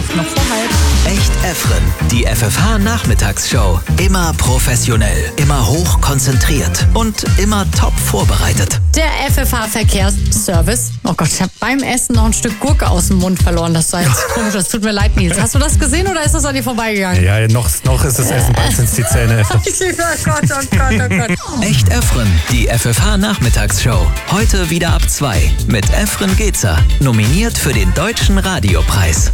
Nachrichten noch vor halb. Echt Effren, die FFH-Nachmittagsshow. Immer professionell, immer hoch konzentriert und immer top vorbereitet. Der FFH-Verkehrsservice. Oh Gott, ich habe beim Essen noch ein Stück Gurke aus dem Mund verloren. Das war jetzt komisch, das tut mir leid, Nils. Hast du das gesehen oder ist das an dir vorbeigegangen? Ja, noch ist das Essen, bald sind die Zähne. Oh Gott. Echt Effren, die FFH-Nachmittagsshow. Heute wieder ab 2 mit Effren Gezer. Nominiert für den Deutschen Radiopreis.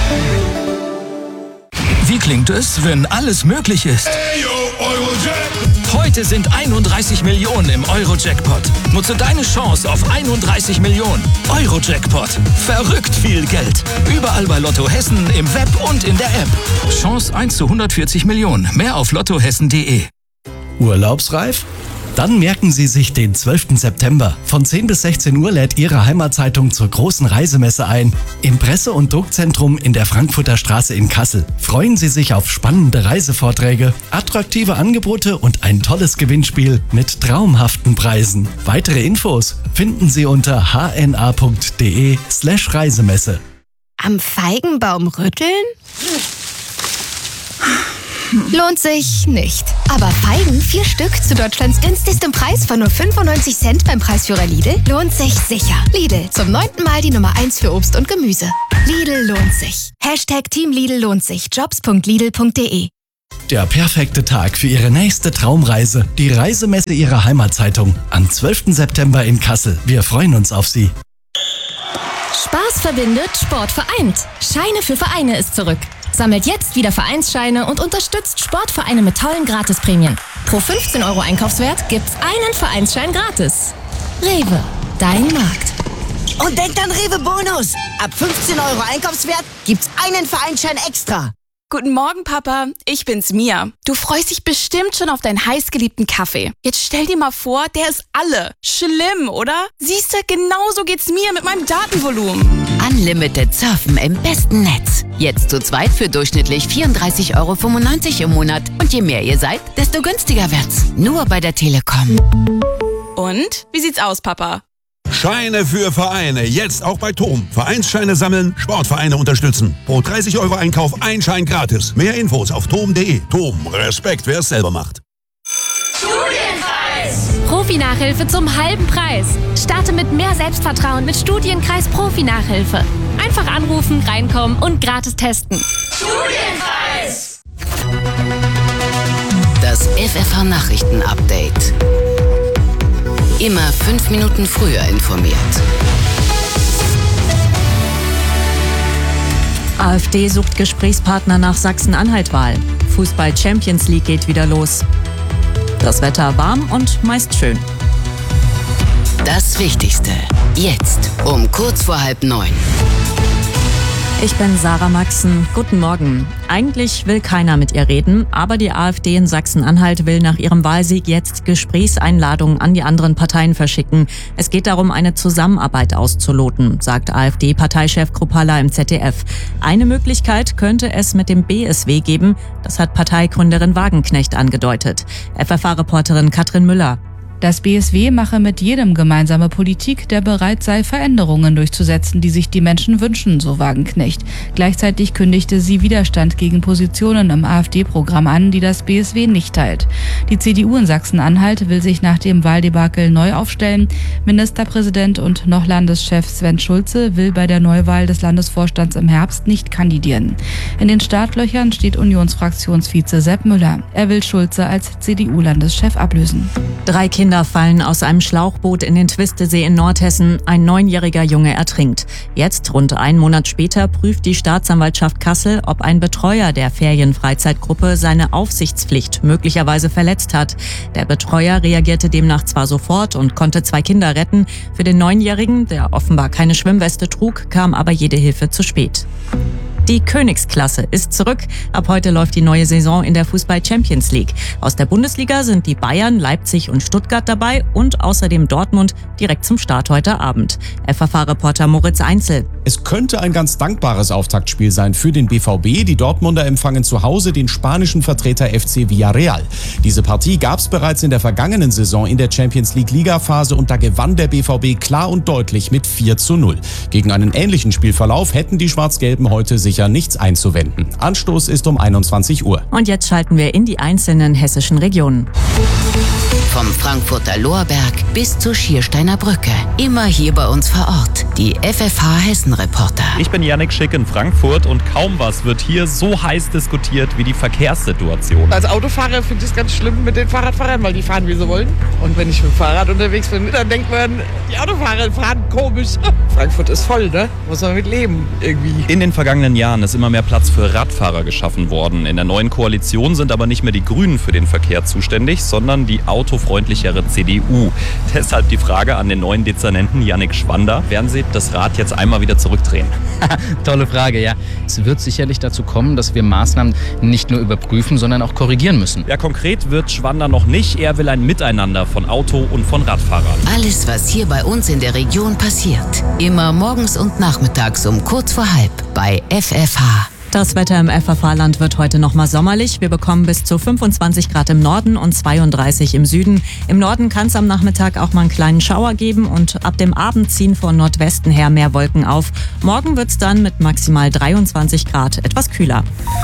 Wie klingt es, wenn alles möglich ist? Heute sind 31 Millionen im Euro-Jackpot. Nutze deine Chance auf 31 Millionen. Euro-Jackpot. Verrückt viel Geld. Überall bei Lotto Hessen, im Web und in der App. Chance 1 zu 140 Millionen. Mehr auf lottohessen.de. Urlaubsreif? Dann merken Sie sich den 12. September. Von 10 bis 16 Uhr lädt Ihre Heimatzeitung zur großen Reisemesse ein. Im Presse- und Druckzentrum in der Frankfurter Straße in Kassel. Freuen Sie sich auf spannende Reisevorträge, attraktive Angebote und ein tolles Gewinnspiel mit traumhaften Preisen. Weitere Infos finden Sie unter hna.de/Reisemesse. Am Feigenbaum rütteln? Lohnt sich nicht. Aber Feigen, 4 Stück zu Deutschlands günstigstem Preis von nur 95 Cent beim Preisführer Lidl, lohnt sich sicher. Lidl, zum 9. Mal die Nummer 1 für Obst und Gemüse. Lidl lohnt sich. #Team Lidl lohnt sich. Jobs.lidl.de. Der perfekte Tag für Ihre nächste Traumreise. Die Reisemesse Ihrer Heimatzeitung. Am 12. September in Kassel. Wir freuen uns auf Sie. Spaß verbindet, Sport vereint. Scheine für Vereine ist zurück. Sammelt jetzt wieder Vereinsscheine und unterstützt Sportvereine mit tollen Gratisprämien. Pro 15 € Einkaufswert gibt's einen Vereinsschein gratis. Rewe, dein Markt. Und denkt an Rewe Bonus. Ab 15 € Einkaufswert gibt's einen Vereinsschein extra. Guten Morgen, Papa. Ich bin's, Mia. Du freust dich bestimmt schon auf deinen heißgeliebten Kaffee. Jetzt stell dir mal vor, der ist alle. Schlimm, oder? Siehste, genauso geht's mir mit meinem Datenvolumen. Unlimited Surfen im besten Netz. Jetzt zu zweit für durchschnittlich 34,95 € im Monat. Und je mehr ihr seid, desto günstiger wird's. Nur bei der Telekom. Und? Wie sieht's aus, Papa? Scheine für Vereine. Jetzt auch bei TOM. Vereinsscheine sammeln, Sportvereine unterstützen. Pro 30 € Einkauf ein Schein gratis. Mehr Infos auf tom.de. TOM. Respekt, wer es selber macht. Studienkreis! Profi-Nachhilfe zum halben Preis. Starte mit mehr Selbstvertrauen mit Studienkreis Profi-Nachhilfe. Einfach anrufen, reinkommen und gratis testen. Studienkreis! Das FFH-Nachrichten-Update. Immer 5 Minuten früher informiert. AfD sucht Gesprächspartner nach Sachsen-Anhalt-Wahl. Fußball-Champions League geht wieder los. Das Wetter warm und meist schön. Das Wichtigste. Jetzt um kurz vor 8:30. Ich bin Sarah Maxen. Guten Morgen. Eigentlich will keiner mit ihr reden, aber die AfD in Sachsen-Anhalt will nach ihrem Wahlsieg jetzt Gesprächseinladungen an die anderen Parteien verschicken. Es geht darum, eine Zusammenarbeit auszuloten, sagt AfD-Parteichef Kruppalla im ZDF. Eine Möglichkeit könnte es mit dem BSW geben, das hat Parteigründerin Wagenknecht angedeutet. FFH-Reporterin Katrin Müller. Das BSW mache mit jedem gemeinsame Politik, der bereit sei, Veränderungen durchzusetzen, die sich die Menschen wünschen, so Wagenknecht. Gleichzeitig kündigte sie Widerstand gegen Positionen im AfD-Programm an, die das BSW nicht teilt. Die CDU in Sachsen-Anhalt will sich nach dem Wahldebakel neu aufstellen. Ministerpräsident und noch Landeschef Sven Schulze will bei der Neuwahl des Landesvorstands im Herbst nicht kandidieren. In den Startlöchern steht Unionsfraktionsvize Sepp Müller. Er will Schulze als CDU-Landeschef ablösen. 3 Kinder fallen aus einem Schlauchboot in den Twistesee in Nordhessen. Ein 9-jähriger Junge ertrinkt. Jetzt, rund einen Monat später, prüft die Staatsanwaltschaft Kassel, ob ein Betreuer der Ferienfreizeitgruppe seine Aufsichtspflicht möglicherweise verletzt hat. Der Betreuer reagierte demnach zwar sofort und konnte 2 Kinder retten. Für den 9-jährigen, der offenbar keine Schwimmweste trug, kam aber jede Hilfe zu spät. Die Königsklasse ist zurück. Ab heute läuft die neue Saison in der Fußball-Champions League. Aus der Bundesliga sind die Bayern, Leipzig und Stuttgart dabei und außerdem Dortmund direkt zum Start heute Abend. FFH-Reporter Moritz Einzel. Es könnte ein ganz dankbares Auftaktspiel sein für den BVB. Die Dortmunder empfangen zu Hause den spanischen Vertreter FC Villarreal. Diese Partie gab es bereits in der vergangenen Saison in der Champions League-Ligaphase und da gewann der BVB klar und deutlich mit 4:0. Gegen einen ähnlichen Spielverlauf hätten die Schwarz-Gelben heute sicher sicher nichts einzuwenden. Anstoß ist um 21 Uhr. Und jetzt schalten wir in die einzelnen hessischen Regionen. Vom Frankfurter Lorberg bis zur Schiersteiner Brücke. Immer hier bei uns vor Ort. Die FFH Hessen-Reporter. Ich bin Yannick Schick in Frankfurt und kaum was wird hier so heiß diskutiert wie die Verkehrssituation. Als Autofahrer finde ich es ganz schlimm mit den Fahrradfahrern, weil die fahren, wie sie wollen. Und wenn ich mit dem Fahrrad unterwegs bin, dann denkt man, die Autofahrer fahren komisch. Frankfurt ist voll, ne? Muss man mit leben irgendwie. In den vergangenen Jahren ist immer mehr Platz für Radfahrer geschaffen worden. In der neuen Koalition sind aber nicht mehr die Grünen für den Verkehr zuständig, sondern die autofreundlichere CDU. Deshalb die Frage an den neuen Dezernenten Yannick Schwander. Werden Sie das Rad jetzt einmal wieder zurückdrehen? Tolle Frage, ja. Es wird sicherlich dazu kommen, dass wir Maßnahmen nicht nur überprüfen, sondern auch korrigieren müssen. Ja, konkret wird Schwander noch nicht. Er will ein Miteinander von Auto- und von Radfahrern. Alles, was hier bei uns in der Region passiert. Immer morgens und nachmittags um kurz vor halb bei FFH. Das Wetter im FFH-Land wird heute nochmal sommerlich. Wir bekommen bis zu 25 Grad im Norden und 32 im Süden. Im Norden kann es am Nachmittag auch mal einen kleinen Schauer geben und ab dem Abend ziehen von Nordwesten her mehr Wolken auf. Morgen wird es dann mit maximal 23 Grad etwas kühler.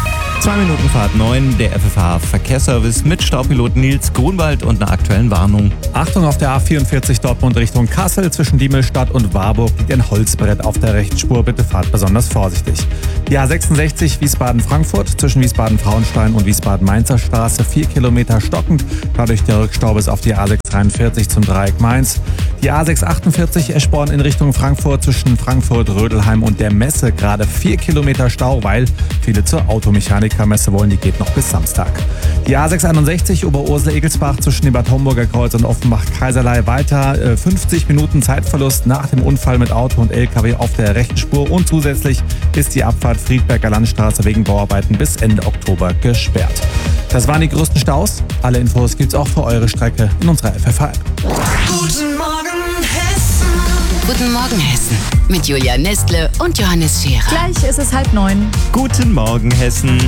2 Minuten Fahrt 9, der FFH Verkehrsservice mit Staupilot Nils Grunwald und einer aktuellen Warnung. Achtung, auf der A44 Dortmund Richtung Kassel zwischen Diemelstadt und Warburg liegt ein Holzbrett auf der Rechtsspur. Bitte fahrt besonders vorsichtig. Die A66 Wiesbaden-Frankfurt zwischen Wiesbaden-Frauenstein und Wiesbaden-Mainzer Straße 4 Kilometer stockend. Dadurch der Rückstau bis auf die A643 zum Dreieck Mainz. Die A648 Eschborn in Richtung Frankfurt zwischen Frankfurt, Rödelheim und der Messe gerade 4 Kilometer Stau, weil viele zur Automechanikermesse wollen. Die geht noch bis Samstag. Die A661 Oberursel-Egelsbach zwischen dem Bad Homburger Kreuz und Offenbach-Kaiserlei weiter. 50 Minuten Zeitverlust nach dem Unfall mit Auto und LKW auf der rechten Spur. Und zusätzlich ist die Abfahrt Friedberger Landstraße wegen Bauarbeiten bis Ende Oktober gesperrt. Das waren die größten Staus. Alle Infos gibt's auch für eure Strecke in unserer FFH-App. Guten Morgen Hessen. Guten Morgen Hessen. Mit Julia Nestle und Johannes Scherer. Gleich ist es 8:30. Guten Morgen Hessen.